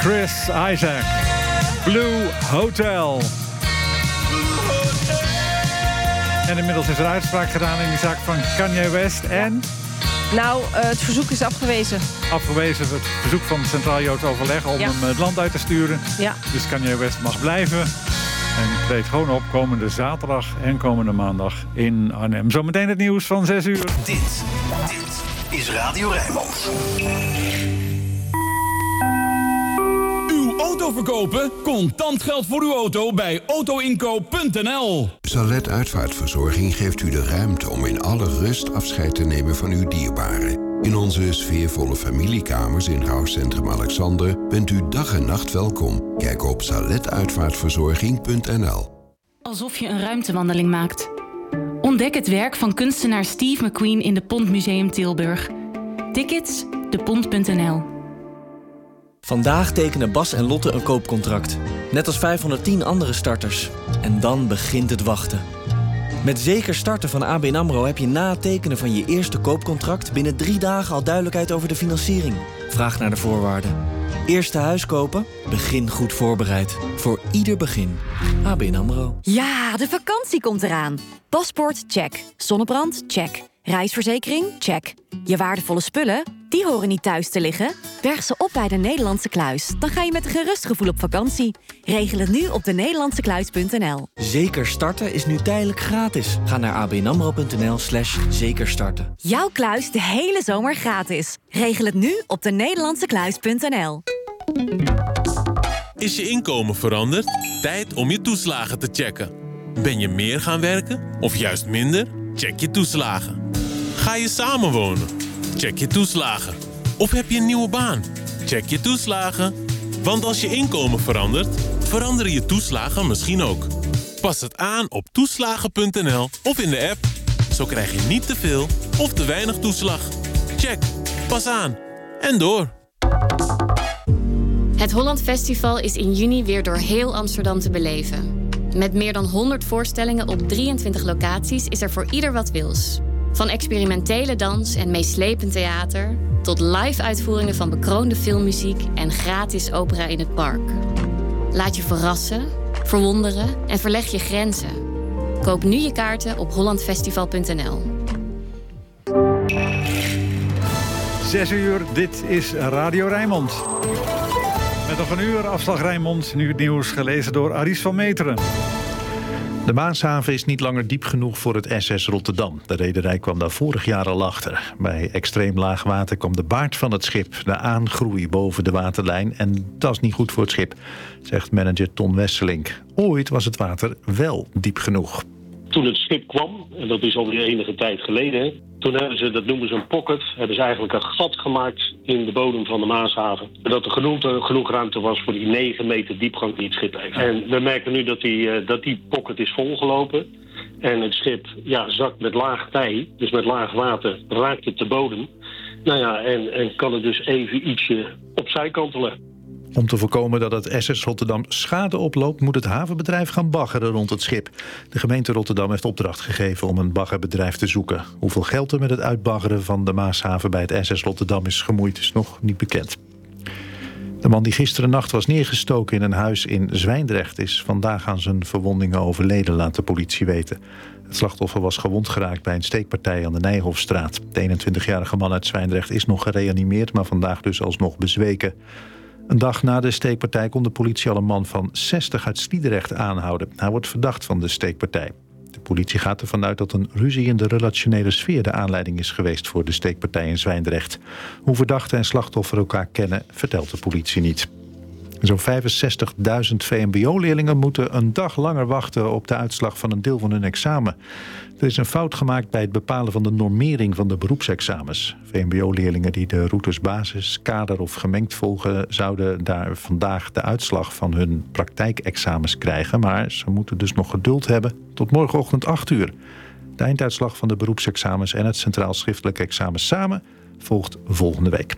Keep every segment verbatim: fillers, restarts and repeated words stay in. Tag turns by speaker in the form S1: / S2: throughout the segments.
S1: Chris Isaac. Blue Hotel. En inmiddels is er uitspraak gedaan in die zaak van Kanye West. En...
S2: Nou, uh, het verzoek is afgewezen.
S1: Afgewezen, het verzoek van het Centraal Joods Overleg om ja. hem het land uit te sturen.
S2: Ja.
S1: Dus Kanye West mag blijven. En treedt gewoon op komende zaterdag en komende maandag in Arnhem. Zometeen het nieuws van zes uur.
S3: Dit, dit is Radio Rijnmond.
S4: Uw auto verkopen? Contant geld voor uw auto bij autoinkoop punt n l.
S5: Salet Uitvaartverzorging geeft u de ruimte om in alle rust afscheid te nemen van uw dierbaren. In onze sfeervolle familiekamers in rouwcentrum Alexander bent u dag en nacht welkom. Kijk op salet uitvaartverzorging punt n l.
S6: Alsof je een ruimtewandeling maakt. Ontdek het werk van kunstenaar Steve McQueen in de Pont Museum Tilburg. Tickets, de pont punt n l.
S7: Vandaag tekenen Bas en Lotte een koopcontract. Net als vijfhonderdtien andere starters. En dan begint het wachten. Met Zeker Starten van A B N AMRO heb je na het tekenen van je eerste koopcontract binnen drie dagen al duidelijkheid over de financiering. Vraag naar de voorwaarden. Eerste huis kopen? Begin goed voorbereid. Voor ieder begin. A B N AMRO.
S8: Ja, de vakantie komt eraan. Paspoort? Check. Zonnebrand? Check. Reisverzekering? Check. Je waardevolle spullen? Die horen niet thuis te liggen. Berg ze op bij de Nederlandse Kluis. Dan ga je met een gerust gevoel op vakantie. Regel het nu op de nederlandse kluis punt n l.
S7: Zeker Starten is nu tijdelijk gratis. Ga naar abnamro punt n l slash zekerstarten.
S8: Jouw kluis de hele zomer gratis. Regel het nu op de nederlandse kluis punt n l.
S9: Is je inkomen veranderd? Tijd om je toeslagen te checken. Ben je meer gaan werken of juist minder? Check je toeslagen. Ga je samenwonen? Check je toeslagen. Of heb je een nieuwe baan? Check je toeslagen. Want als je inkomen verandert, veranderen je toeslagen misschien ook. Pas het aan op toeslagen punt n l of in de app. Zo krijg je niet te veel of te weinig toeslag. Check. Pas aan. En door.
S10: Het Holland Festival is in juni weer door heel Amsterdam te beleven. Met meer dan honderd voorstellingen op drieëntwintig locaties is er voor ieder wat wils. Van experimentele dans en meeslepend theater tot live-uitvoeringen van bekroonde filmmuziek en gratis opera in het park. Laat je verrassen, verwonderen en verleg je grenzen. Koop nu je kaarten op holland festival punt n l.
S1: Zes uur, dit is Radio Rijnmond. Met nog een uur afslag Rijnmond, nu het nieuws gelezen door Aries van Meteren.
S11: De Maashaven is niet langer diep genoeg voor het S S Rotterdam. De rederij kwam daar vorig jaar al achter. Bij extreem laag water kwam de baard van het schip, de aangroei boven de waterlijn. En dat is niet goed voor het schip, zegt manager Ton Wesselink. Ooit was het water wel diep genoeg.
S12: Toen het schip kwam, en dat is alweer enige tijd geleden, toen hebben ze, dat noemen ze een pocket, hebben ze eigenlijk een gat gemaakt in de bodem van de Maashaven. Dat er genoeg, genoeg ruimte was voor die negen meter diepgang die het schip heeft. En we merken nu dat die, dat die pocket is volgelopen. En het schip ja, zakt met laag tij, dus met laag water, raakt het de bodem. Nou ja, en, en kan het dus even ietsje opzij kantelen.
S11: Om te voorkomen dat het S S Rotterdam schade oploopt, moet het havenbedrijf gaan baggeren rond het schip. De gemeente Rotterdam heeft opdracht gegeven om een baggerbedrijf te zoeken. Hoeveel geld er met het uitbaggeren van de Maashaven bij het S S Rotterdam is gemoeid, is nog niet bekend. De man die gisteren nacht was neergestoken in een huis in Zwijndrecht is vandaag aan zijn verwondingen overleden, laat de politie weten. Het slachtoffer was gewond geraakt bij een steekpartij aan de Nijhoffstraat. De eenentwintigjarige man uit Zwijndrecht is nog gereanimeerd, maar vandaag dus alsnog bezweken. Een dag na de steekpartij kon de politie al een man van zestig uit Sliedrecht aanhouden. Hij wordt verdacht van de steekpartij. De politie gaat ervan uit dat een ruzie in de relationele sfeer de aanleiding is geweest voor de steekpartij in Zwijndrecht. Hoe verdachte en slachtoffer elkaar kennen, vertelt de politie niet. Zo'n vijfenzestigduizend V M B O-leerlingen moeten een dag langer wachten op de uitslag van een deel van hun examen. Er is een fout gemaakt bij het bepalen van de normering van de beroepsexamens. V M B O-leerlingen die de routes basis, kader of gemengd volgen, zouden daar vandaag de uitslag van hun praktijkexamens krijgen. Maar ze moeten dus nog geduld hebben tot morgenochtend acht uur. De einduitslag van de beroepsexamens en het centraal schriftelijk examen samen volgt volgende week.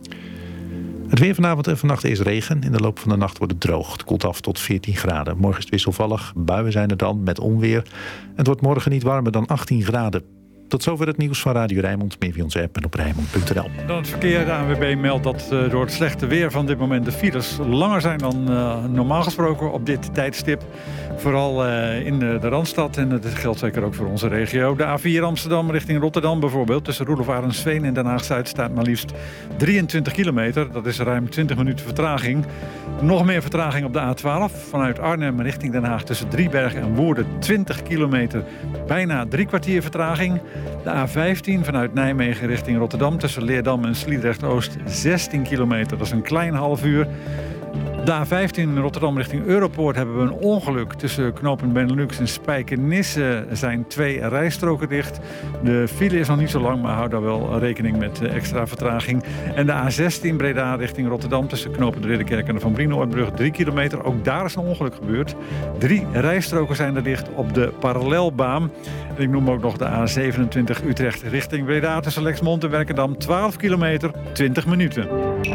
S11: Het weer vanavond en vannacht is regen. In de loop van de nacht wordt het droog. Het koelt af tot veertien graden. Morgen is het wisselvallig. Buien zijn er dan met onweer. Het wordt morgen niet warmer dan achttien graden. Tot zover het nieuws van Radio Rijnmond. Meer via onze app en op Rijnmond punt n l.
S1: Dan het verkeer. De A N W B meldt dat uh, door het slechte weer van dit moment de files langer zijn dan uh, normaal gesproken op dit tijdstip. Vooral uh, in de, de Randstad. En dat geldt zeker ook voor onze regio. De A vier Amsterdam richting Rotterdam bijvoorbeeld. Tussen Roelof Arendsveen en Den Haag-Zuid staat maar liefst drieëntwintig kilometer. Dat is ruim twintig minuten vertraging. Nog meer vertraging op de A twaalf. Vanuit Arnhem richting Den Haag tussen Driebergen en Woerden twintig kilometer. Bijna drie kwartier vertraging. De A vijftien vanuit Nijmegen richting Rotterdam tussen Leerdam en Sliedrecht-Oost zestien kilometer. Dat is een klein half uur. De A vijftien Rotterdam richting Europoort hebben we een ongeluk. Tussen knooppunt Benelux en Spijkenisse zijn twee rijstroken dicht. De file is nog niet zo lang, maar hou daar wel rekening met extra vertraging. En de A zestien Breda richting Rotterdam tussen knooppunt Ridderkerk en de Van Brienoordbrug drie kilometer. Ook daar is een ongeluk gebeurd. Drie rijstroken zijn er dicht op de parallelbaan. En ik noem ook nog de A zevenentwintig Utrecht richting Breda tussen Lexmond en Werkendam twaalf kilometer, twintig minuten.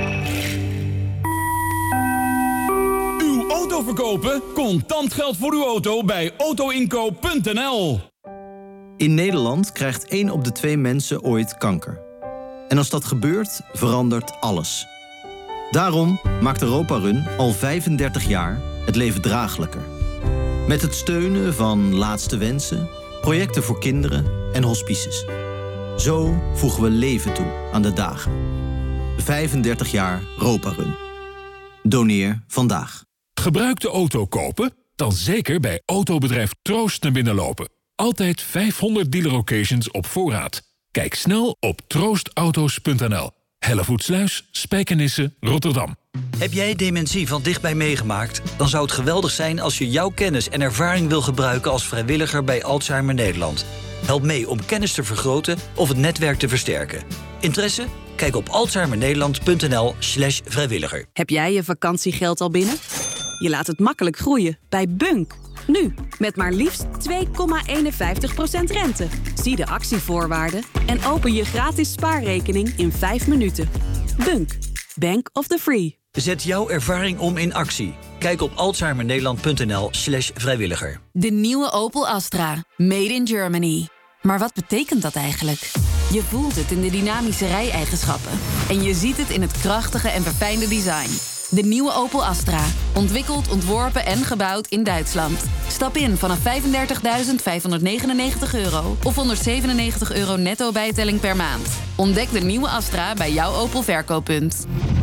S4: Auto verkopen? Contant geld voor uw auto bij auto inkoop punt n l.
S13: In Nederland krijgt één op de twee mensen ooit kanker. En als dat gebeurt, verandert alles. Daarom maakt Europa Run al vijfendertig jaar het leven draaglijker. Met het steunen van Laatste Wensen, projecten voor kinderen en hospices. Zo voegen we leven toe aan de dagen. vijfendertig jaar Europa Run. Doneer vandaag.
S14: Gebruikte auto kopen? Dan zeker bij autobedrijf Troost naar binnen lopen. Altijd vijfhonderd dealer occasions op voorraad. Kijk snel op troostauto's punt n l. Hellevoetsluis, Spijkenisse, Rotterdam.
S15: Heb jij dementie van dichtbij meegemaakt? Dan zou het geweldig zijn als je jouw kennis en ervaring wil gebruiken als vrijwilliger bij Alzheimer Nederland. Help mee om kennis te vergroten of het netwerk te versterken. Interesse? Kijk op alzheimernederland punt n l slash vrijwilliger.
S16: Heb jij je vakantiegeld al binnen? Je laat het makkelijk groeien bij Bunk. Nu, met maar liefst twee komma eenenvijftig procent rente. Zie de actievoorwaarden en open je gratis spaarrekening in vijf minuten. Bunk, Bank of the Free.
S15: Zet jouw ervaring om in actie. Kijk op alzheimernederland punt n l slash vrijwilliger.
S17: De nieuwe Opel Astra. Made in Germany. Maar wat betekent dat eigenlijk? Je voelt het in de dynamische rijeigenschappen. En je ziet het in het krachtige en verfijnde design. De nieuwe Opel Astra. Ontwikkeld, ontworpen en gebouwd in Duitsland. Stap in vanaf vijfendertigduizend vijfhonderdnegenennegentig euro of honderdzevenennegentig euro netto bijtelling per maand. Ontdek de nieuwe Astra bij jouw Opel verkooppunt.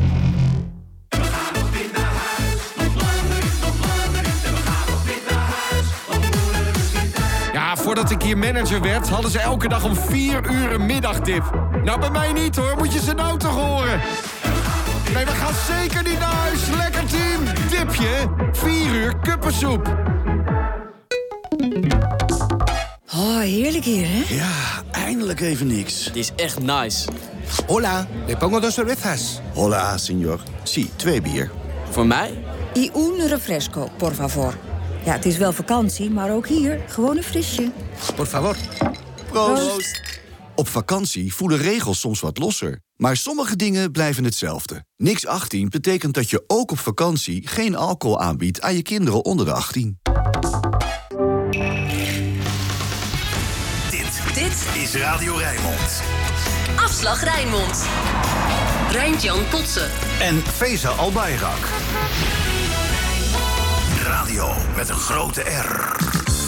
S18: Ja, voordat ik hier manager werd, hadden ze elke dag om vier uur een middagdip. Nou, bij mij niet hoor, moet je ze nou toch horen. Nee, we gaan zeker niet naar huis. Lekker team. Dipje, vier uur kuppensoep.
S19: Oh, heerlijk hier, hè?
S20: Ja, eindelijk even niks.
S7: Het is echt nice.
S20: Hola, le pongo dos cervezas. Hola, señor. Sí, twee bier.
S7: Voor mij?
S19: Y un refresco, por favor. Ja, het is wel vakantie, maar ook hier gewoon een frisje.
S20: Por favor. Proost. Proost. Op vakantie voelen regels soms wat losser. Maar sommige dingen blijven hetzelfde. Niks achttien betekent dat je ook op vakantie geen alcohol aanbiedt aan je kinderen onder de achttien.
S3: Dit, dit is Radio Rijnmond.
S21: Afslag Rijnmond. Rijntjan Potsen.
S3: En Feza Albayrak. Radio met een grote R.